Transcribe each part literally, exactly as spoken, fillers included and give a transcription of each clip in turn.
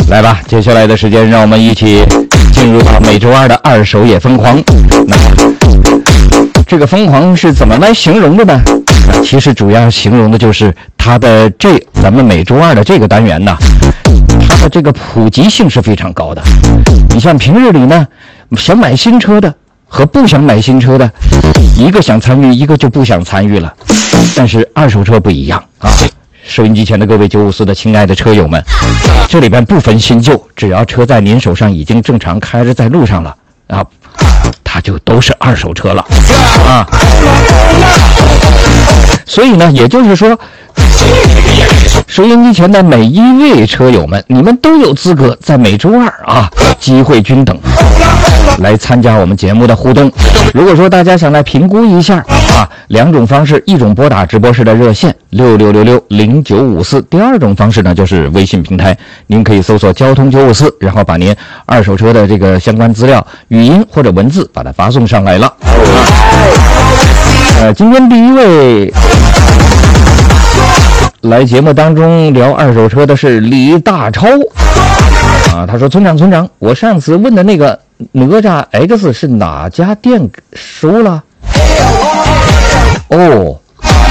来吧，接下来的时间让我们一起进入到每周二的二手也疯狂。那这个疯狂是怎么来形容的呢？其实主要形容的就是它的这咱们每周二的这个单元呢，它的这个普及性是非常高的。你像平日里呢，想买新车的和不想买新车的，一个想参与，一个就不想参与了。但是二手车不一样啊！收音机前的各位九五四的亲爱的车友们，这里边不分新旧，只要车在您手上已经正常开着在路上了啊，它就都是二手车了啊。所以呢，也就是说，收音机前的每一位车友们，你们都有资格在每周二啊，机会均等，来参加我们节目的互动。如果说大家想来评估一下啊，两种方式，一种拨打直播室的热线六六六六零九五四，第二种方式呢就是微信平台，您可以搜索交通九五四，然后把您二手车的这个相关资料语音或者文字把它发送上来了。呃，今天第一位来节目当中聊二手车的是李大超啊，他说村长村长，我上次问的那个哪吒 X 是哪家店收了？哦，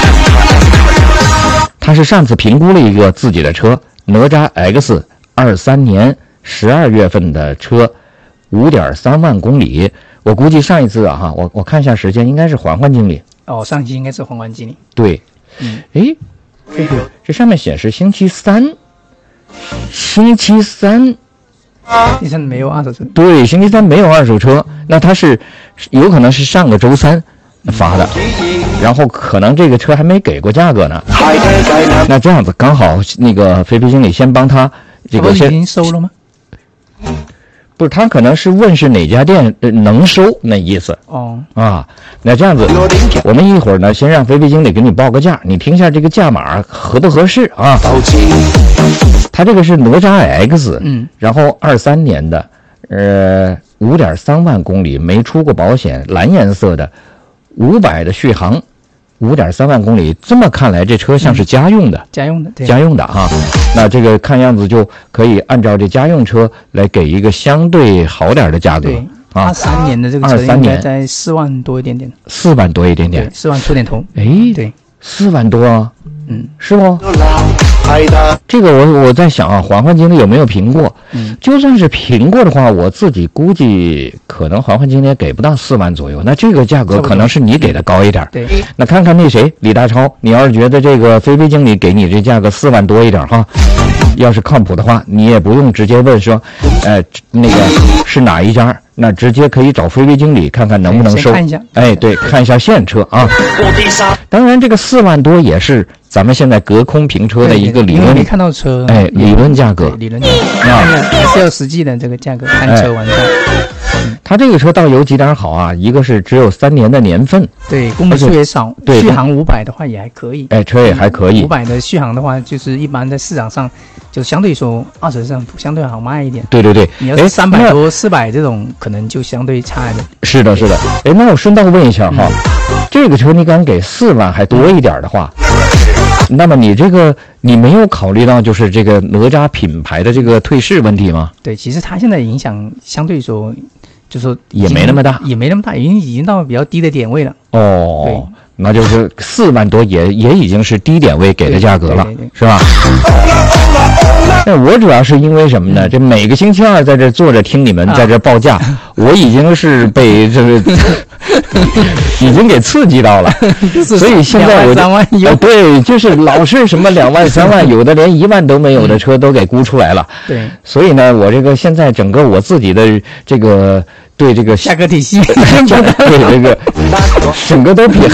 他是上次评估了一个自己的车，哪吒 X 二三年十二月份的车，五点三万公里。我估计上一次啊哈，我我看一下时间，应该是环环经理。 哦，上期应该是环环经理。 对，嗯，诶，这个这上面显示星期三，星期三， 星期三没有二手车。 对，星期三没有二手车，那他是有可能是上个周三发的，然后可能这个车还没给过价格呢。那这样子刚好那个菲菲经理先帮他这个先已经收了吗？ 不是，他可能是问是哪家店能收那意思。 哦啊，那这样子，我们一会儿呢，先让菲菲经理给你报个价，你听一下这个价码合不合适啊？他这个是哪吒 X， 嗯，然后二三年的，呃，五点三万公里，没出过保险，蓝颜色的，五百的续航。五点三万公里，这么看来，这车像是家用的， 嗯、家用的，对， 家用的哈。那这个看样子就可以按照这家用车来给一个相对好点的价格。 对，二三年的这个车应该在四万多一点点， 四万多一点点， 四万出点头。 哎， 对， 四万多啊， 嗯， 是不？这个我我在想啊，环环经理有没有评过？嗯，就算是评过的话，我自己估计可能环环经理也给不到四万左右。那这个价格可能是你给的高一点。 对， 那看看那谁李大超，你要是觉得这个菲菲经理给你这价格四万多一点哈，要是靠谱的话，你也不用直接问说，呃，那个是哪一家。那直接可以找菲菲经理看看能不能收。 看一下， 哎，对，看一下现车啊。当然，这个四万多也是咱们现在隔空评车的一个理论。 因为没看到车， 哎，理论价格， 理论价格啊，还是要实际的这个价格看车完赛。 它这个车倒有几点好啊，一个是只有三年的年份， 对，公里数也少， 对， 续航五百的话也还可以。 哎，车也还可以。 五百的续航的话，就是一般在市场上，就相对说二手上相对好卖一点。 对对对， 你要是三百多、四百这种，可能就相对差一点。 是的，是的。哎，那我顺道问一下哈，嗯、这个车你敢给四万还多一点的话，那么你这个你没有考虑到就是这个哪吒品牌的这个退市问题吗？ 对，其实它现在影响相对说。就说也没那么大， 也没那么大，已经已经到比较低的点位了。 哦，对，那就是四万多也也已经是低点位给的价格了，是吧？那我主要是因为什么呢？这每个星期二在这坐着听你们在这报价，啊、我已经是被这个已经给刺激到了，所以现在我就、呃、对，就是老是什么两万三万，有的连一万都没有的车都给估出来了。 对， 所以呢，我这个现在整个我自己的这个对这个价格体系， 对这个整个都比